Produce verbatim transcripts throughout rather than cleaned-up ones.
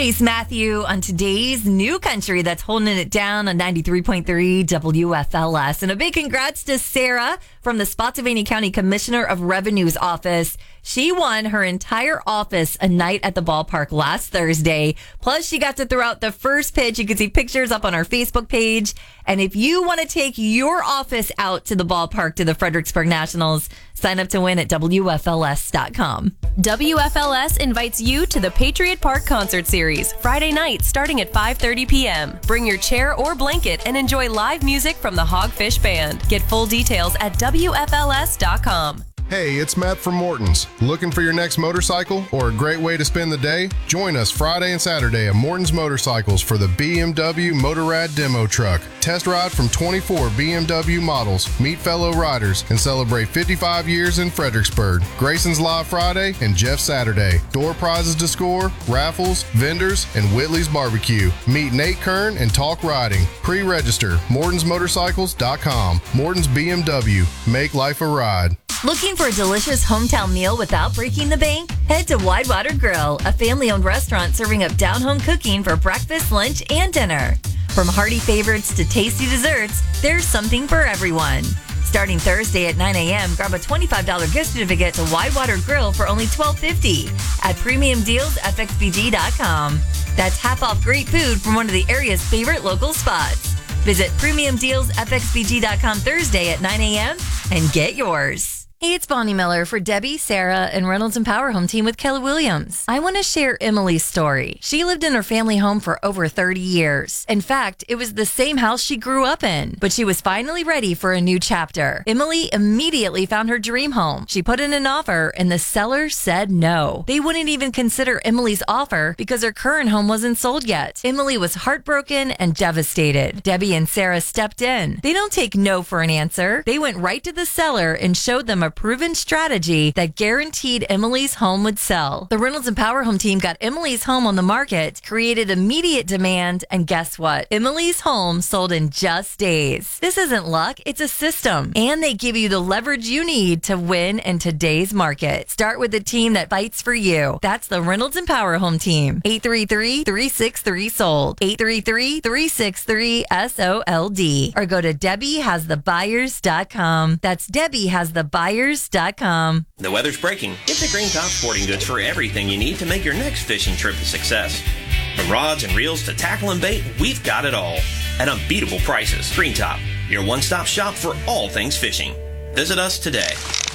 Chase Matthew on today's New Country that's holding it down on ninety-three point three W F L S. And a big congrats to Sarah from the Spotsylvania County Commissioner of Revenue's office. She won her entire office a night at the ballpark last Thursday. Plus, she got to throw out the first pitch. You can see pictures up on our Facebook page. And if you want to take your office out to the ballpark to the Fredericksburg Nationals, sign up to win at W F L S dot com. W F L S invites you to the Patriot Park Concert Series, Friday night starting at five thirty p.m. Bring your chair or blanket and enjoy live music from the Hogfish Band. Get full details at W F L S dot com. Hey, it's Matt from Morton's. Looking for your next motorcycle or a great way to spend the day? Join us Friday and Saturday at Morton's Motorcycles for the B M W Motorrad Demo Truck. Test ride from twenty-four B M W models, meet fellow riders, and celebrate fifty-five years in Fredericksburg. Grayson's Live Friday and Jeff Saturday. Door prizes to score, raffles, vendors, and Whitley's Barbecue. Meet Nate Kern and talk riding. Pre-register, Mortons Motorcycles dot com. Morton's B M W. Make life a ride. Looking for a delicious hometown meal without breaking the bank? Head to Widewater Grill, a family-owned restaurant serving up down-home cooking for breakfast, lunch, and dinner. From hearty favorites to tasty desserts, there's something for everyone. Starting Thursday at nine a.m., grab a twenty-five dollars gift certificate to Widewater Grill for only twelve fifty at premium deals f x b g dot com. That's half off great food from one of the area's favorite local spots. Visit premium deals f x b g dot com Thursday at nine a.m. and get yours. Hey, it's Bonnie Miller for Debbie, Sarah, and Reynolds and Power Home Team with Kelly Williams. I want to share Emily's story. She lived in her family home for over thirty years. In fact, it was the same house she grew up in, but she was finally ready for a new chapter. Emily immediately found her dream home. She put in an offer, and the seller said no. They wouldn't even consider Emily's offer because her current home wasn't sold yet. Emily was heartbroken and devastated. Debbie and Sarah stepped in. They don't take no for an answer. They went right to the seller and showed them a proven strategy that guaranteed Emily's home would sell. The Reynolds and Power Home team got Emily's home on the market, created immediate demand, and guess what? Emily's home sold in just days. This isn't luck, it's a system. And they give you the leverage you need to win in today's market. Start with the team that fights for you. That's the Reynolds and Power Home team. eight three three, three six three, sold. eight three three, three six three, S O L D. Or go to Debbie Has The Buyers dot com. That's Debbie Has The Buyers dot com. The weather's breaking. Get to Green Top Sporting Goods for everything you need to make your next fishing trip a success. From rods and reels to tackle and bait, we've got it all at unbeatable prices. Green Top, your one-stop shop for all things fishing. Visit us today.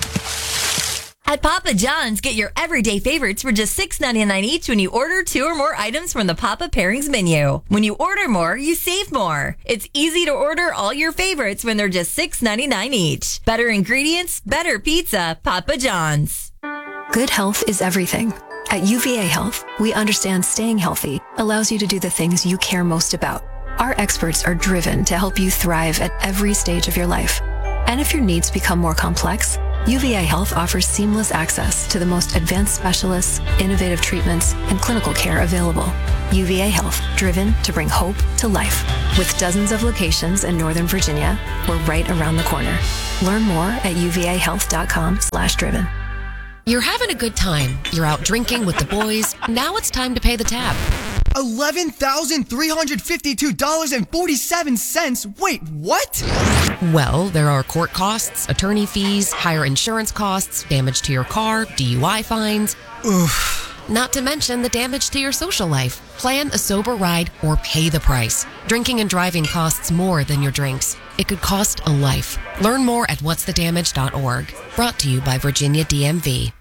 At Papa John's, get your everyday favorites for just six ninety-nine each when you order two or more items from the Papa Pairings menu. When you order more, you save more. It's easy to order all your favorites when they're just six ninety-nine each. Better ingredients, better pizza, Papa John's. Good health is everything. At U V A Health, we understand staying healthy allows you to do the things you care most about. Our experts are driven to help you thrive at every stage of your life. And if your needs become more complex, U V A Health offers seamless access to the most advanced specialists, innovative treatments, and clinical care available. U V A Health, driven to bring hope to life. With dozens of locations in Northern Virginia, we're right around the corner. Learn more at U V A health dot com slash driven. You're having a good time. You're out drinking with the boys. Now it's time to pay the tab. eleven thousand three hundred fifty-two dollars and forty-seven cents. Wait, what? Well, there are court costs, attorney fees, higher insurance costs, damage to your car, D U I fines. Oof. Not to mention the damage to your social life. Plan a sober ride or pay the price. Drinking and driving costs more than your drinks. It could cost a life. Learn more at what's the damage dot org. Brought to you by Virginia D M V.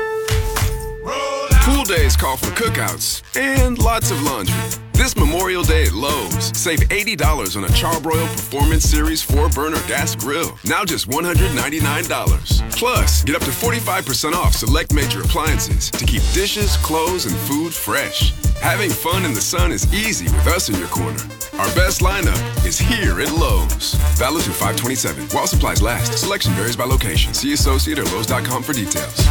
Pool days call for cookouts and lots of laundry. This Memorial Day at Lowe's, save eighty dollars on a Charbroil Performance Series four burner gas grill. Now just one hundred ninety-nine dollars. Plus, get up to forty-five percent off select major appliances to keep dishes, clothes, and food fresh. Having fun in the sun is easy with us in your corner. Our best lineup is here at Lowe's. Valid through five twenty-seven. While supplies last. Selection varies by location. See associate or Lowe's dot com for details.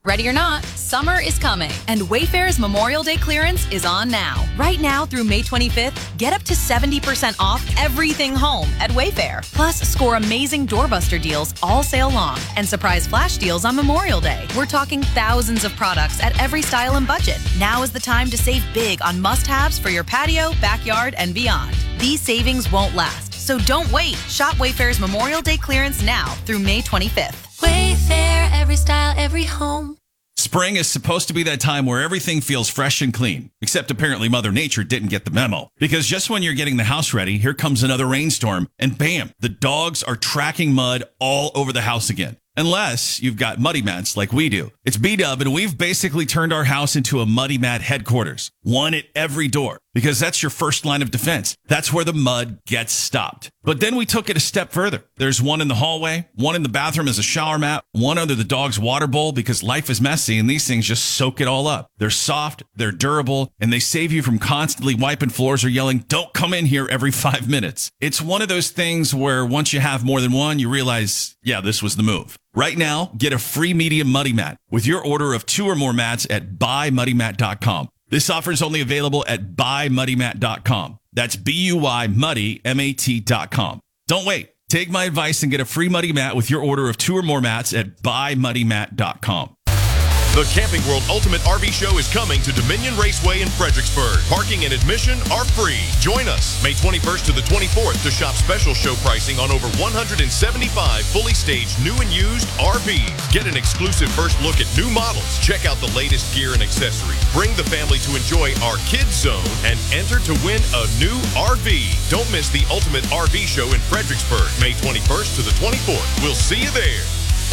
Ready or not, summer is coming, and Wayfair's Memorial Day clearance is on now. Right now through May twenty-fifth, get up to seventy percent off everything home at Wayfair. Plus, score amazing doorbuster deals all sale long and surprise flash deals on Memorial Day. We're talking thousands of products at every style and budget. Now is the time to save big on must-haves for your patio, backyard, and beyond. These savings won't last, so don't wait. Shop Wayfair's Memorial Day clearance now through May twenty-fifth. Wayfair, every style, every home. Spring is supposed to be that time where everything feels fresh and clean, except apparently Mother Nature didn't get the memo. Because just when you're getting the house ready, here comes another rainstorm, and bam, the dogs are tracking mud all over the house again. Unless you've got muddy mats like we do. It's B-Dub, and we've basically turned our house into a muddy mat headquarters. One at every door, because that's your first line of defense. That's where the mud gets stopped. But then we took it a step further. There's one in the hallway, one in the bathroom as a shower mat, one under the dog's water bowl, because life is messy and these things just soak it all up. They're soft, they're durable, and they save you from constantly wiping floors or yelling, "Don't come in here," every five minutes. It's one of those things where once you have more than one, you realize, yeah, this was the move. Right now, get a free medium muddy mat with your order of two or more mats at buy muddy mat dot com. This offer is only available at buy muddy mat dot com. That's B U Y muddy, M A T dot com. Don't wait. Take my advice and get a free muddy mat with your order of two or more mats at buy muddy mat dot com. The Camping World Ultimate R V Show is coming to Dominion Raceway in Fredericksburg. Parking and admission are free. Join us May twenty-first to the twenty-fourth to shop special show pricing on over one hundred seventy-five fully staged new and used R Vs. Get an exclusive first look at new models. Check out the latest gear and accessories. Bring the family to enjoy our Kids Zone and enter to win a new R V. Don't miss the Ultimate R V Show in Fredericksburg, May twenty-first to the twenty-fourth. We'll see you there.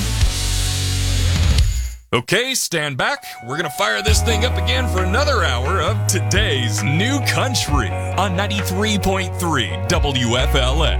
Okay, stand back. We're going to fire this thing up again for another hour of today's New Country on ninety-three point three W F L X.